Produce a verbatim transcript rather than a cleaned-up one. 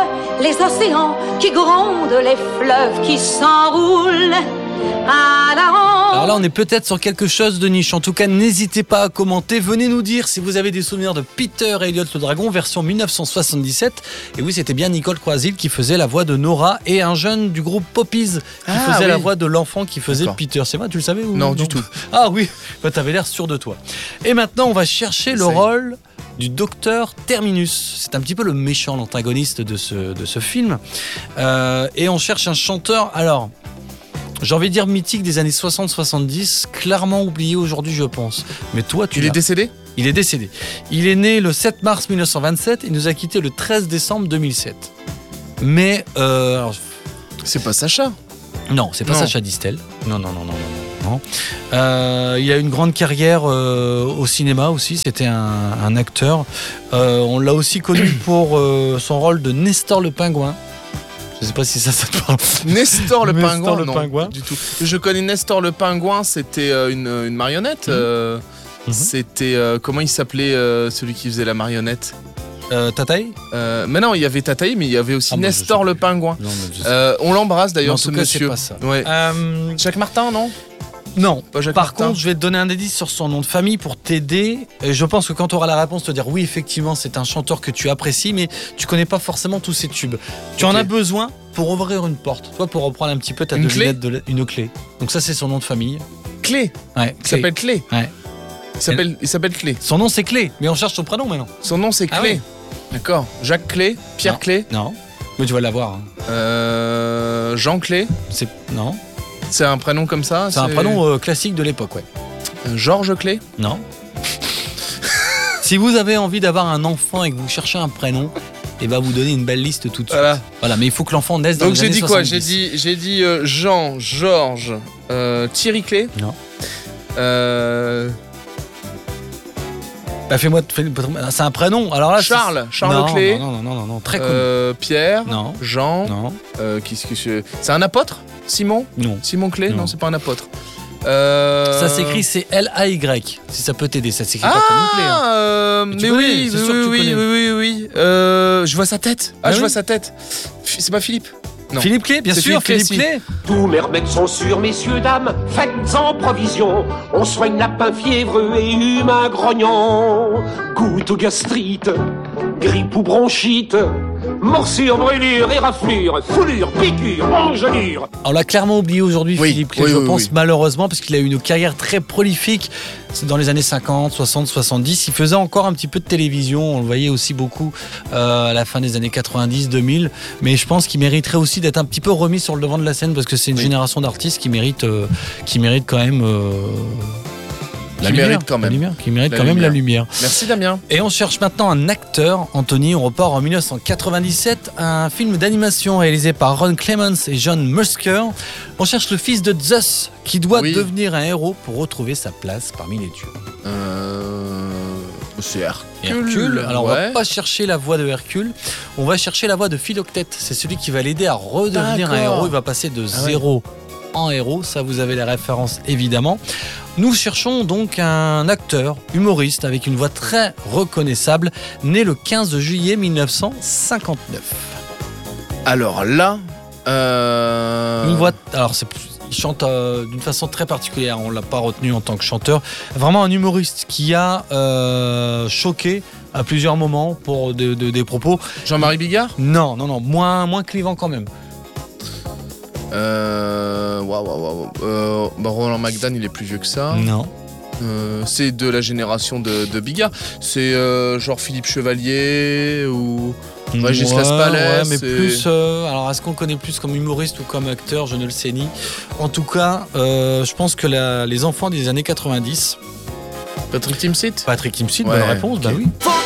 les océans qui grondent, les fleuves qui s'enroulent à la ronde. Alors là, on est peut-être sur quelque chose de niche. En tout cas, n'hésitez pas à commenter. Venez nous dire si vous avez des souvenirs de Peter et Elliot le Dragon, version dix-neuf cent soixante-dix-sept. Et oui, c'était bien Nicole Croisille qui faisait la voix de Nora et un jeune du groupe Poppies qui Ah, faisait oui. la voix de l'enfant qui faisait D'accord. Peter. C'est vrai, tu le savais ou Non, du tout. Ah oui, bah, t'avais l'air sûr de toi. Et maintenant, on va chercher le Ça y est. rôle du docteur Terminus. C'est un petit peu le méchant, l'antagoniste de ce, de ce film. Euh, et on cherche un chanteur, alors, j'ai envie de dire mythique des années soixante soixante-dix, clairement oublié aujourd'hui, je pense. Mais toi, tu Il l'as. est décédé ? Il est décédé. Il est né le sept mars mille neuf cent vingt-sept et nous a quitté le treize décembre deux mille sept. Mais, euh, alors, C'est pas Sacha. non, c'est pas Non. Sacha Distel. Non, non, non, non, non. non. Euh, il a une grande carrière euh, au cinéma aussi. C'était un, un acteur. Euh, on l'a aussi connu pour euh, son rôle de Nestor le Pingouin. Je sais pas si ça, ça te parle. Nestor le Nestor pingouin, le non, pingouin. du tout. Je connais Nestor le pingouin, c'était euh, une, une marionnette. euh, Mhm. C'était euh, comment il s'appelait euh, celui qui faisait la marionnette Euh, Tataï euh, Mais non, il y avait Tataï, mais il y avait aussi Ah, moi, je Nestor sais le plus. pingouin. Non, mais je sais. Euh, on l'embrasse Mais en d'ailleurs, tout ce cas, c'est monsieur. pas ça. Ouais. Euh, Jacques Martin, non non. Pas Jacques Par Martin. contre, je vais te donner un indice sur son nom de famille pour t'aider. Et je pense que quand tu auras la réponse, te dire oui, effectivement, c'est un chanteur que tu apprécies, mais tu connais pas forcément tous ses tubes. Tu en Ok. as besoin pour ouvrir une porte. Toi, pour reprendre un petit peu ta Une devinette de la- une clé. Donc ça, c'est son nom de famille. Clé. Ouais. Il Clé. s'appelle Clé. Ouais. Il s'appelle, il s'appelle Clé. Son nom, c'est Clé, mais on cherche son prénom maintenant. Son nom c'est Ah Clé. oui. D'accord. Jacques Clé, Pierre Non. Clé, Non. Mais tu vas l'avoir. hein. euh, Jean Clé. C'est non. C'est un prénom comme ça. C'est un prénom euh, classique de l'époque, ouais. Euh, Georges Clé. Non. Si vous avez envie d'avoir un enfant et que vous cherchez un prénom, et va vous donner une belle liste tout de suite. Voilà. Voilà, mais il faut que l'enfant naisse dans Donc les j'ai années dit quoi soixante-dix. J'ai dit, j'ai dit euh, Jean, Georges, euh, Thierry Clé. Non. Euh, Bah, fais-moi, fais- c'est un prénom. Alors là, Charles, c'est- Charles non, Clé. Non, non, non, non, non, très connu. euh, Pierre. Non, Jean. non, Euh, qu'est-ce que c'est C'est un apôtre Simon non. Simon Clé. Non, Non. c'est pas un apôtre. Euh, Ça s'écrit, c'est L A Y. Si ça peut t'aider, ça s'écrit pas comme une clé. hein. Ah, euh, Mais mais, tu connais, oui, c'est oui, sûr que tu oui, oui, connais. oui, oui, oui. Euh, je vois sa tête. Ah, Ah je oui vois sa tête. F- C'est pas Philippe. Non. Philippe Clé, bien C'est sûr, Philippe Philippe Clé, Clé. Tous mes remèdes sont sûrs, messieurs, dames, faites-en provision. On soigne lapin fiévreux et humain grognon. Goutte ou gastrite, grippe ou bronchite, morsure, brûlure et raflure, foulure, piqûre, engelure. On l'a clairement oublié aujourd'hui, Oui, Philippe Clé, oui, je oui, pense, oui. malheureusement, parce qu'il a eu une carrière très prolifique. C'est dans les années cinquante, soixante, soixante-dix. Il faisait encore un petit peu de télévision. On le voyait aussi beaucoup euh, à la fin des années quatre-vingt-dix, deux mille. Mais je pense qu'il mériterait aussi d'être un petit peu remis sur le devant de la scène parce que c'est une Oui. génération d'artistes qui mérite, euh, qui mérite quand même euh, la Qui lumière. mérite quand La même. lumière, qui mérite La quand même la lumière. lumière. Merci Damien. Et on cherche maintenant un acteur. Anthony, on repart en dix-neuf cent quatre-vingt-dix-sept, un film d'animation réalisé par Ron Clements et John Musker. On cherche le fils de Zeus qui doit Oui. devenir un héros pour retrouver sa place parmi les dieux. Euh, c'est Hercule. Hercule. Alors on va ouais. pas chercher la voix de Hercule, on va chercher la voix de Philoctète. C'est celui qui va l'aider à redevenir un D'accord. héros. Il va passer de Ah ouais. zéro en héros. Ça, vous avez la référence évidemment. Nous cherchons donc un acteur humoriste avec une voix très reconnaissable, né le quinze juillet mille neuf cent cinquante-neuf. Alors là, euh... Une voix. Alors c'est il chante euh, d'une façon très particulière. On l'a pas retenu en tant que chanteur. Vraiment un humoriste qui a euh, choqué à plusieurs moments pour de- de- des propos. Jean-Marie Bigard. Non, non, non, moins, moins clivant quand même. Euh... Waouh, waouh, waouh. Euh, bah, Roland McDan, il est plus vieux que ça. Non. Euh, c'est de la génération de, de Bigard. C'est euh, genre Philippe Chevalier ou Régis Ouais, Laspalais. ouais, mais c'est- plus. euh, alors, est-ce qu'on le connaît plus comme humoriste ou comme acteur? Je ne le sais ni. En tout cas, euh, je pense que la- les enfants des années quatre-vingt-dix. Patrick Timsit. Patrick Timsit, Ouais, bonne réponse, bah ok. oui.